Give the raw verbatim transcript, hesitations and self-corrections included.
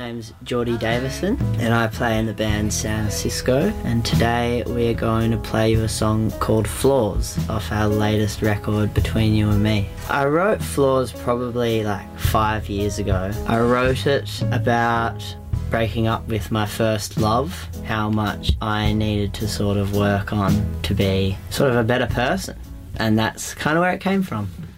name's Geordie Davison and I play in the band San Cisco, and today we are going to play you a song called Flaws off our latest record, Between You and Me. I wrote Flaws probably like five years ago. I wrote it about breaking up with my first love, how much I needed to sort of work on to be sort of a better person, and that's kind of where it came from.